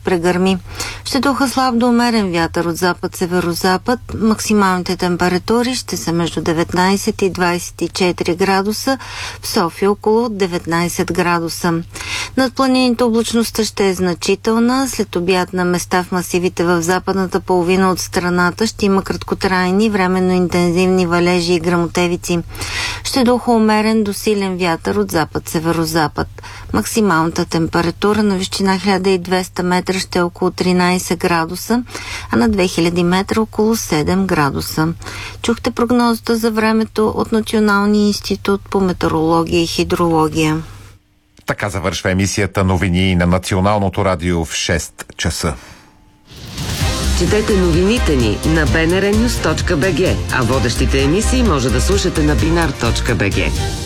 прегърми. Ще духа слаб до умерен вятър от запад-северозапад. Максималните температури ще са между 19 и 24 градуса, в София около 19 градуса. Над планините облачността ще е значителна. След обяд на места в масивите в западната половина от страната ще има краткотрайни, временно интензивни валежи и гръмотевици. Ще духа умерен до силен вятър от запад-северозапад. Максималната температура на височина 1200 метра ще е около 13 градуса, а на 2000 метра около 7 градуса. Чухте прогнозата за времето от Националния институт по метеорология и хидрология. Така завършва емисията новини на Националното радио в 6 часа. Четете новините ни на bnrnews.bg, а водещите емисии може да слушате на binar.bg.